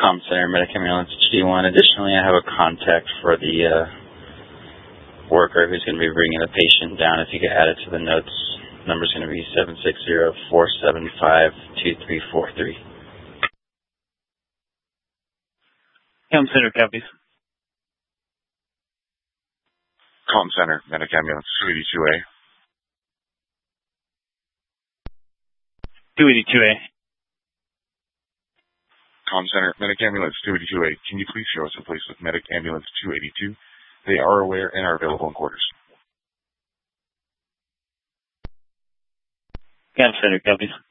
Com Center, Medic Ambulance HD1. Additionally, I have a contact for the worker who's going to be bringing the patient down. If you could add it to the notes, number's going to be 760-475-2343. Com Center copies. Com Center, Medic Ambulance 282A. 282A. Com Center, Medic Ambulance 282A. Can you please show us a place with Medic Ambulance 282? They are aware and are available in quarters. Com Center copies.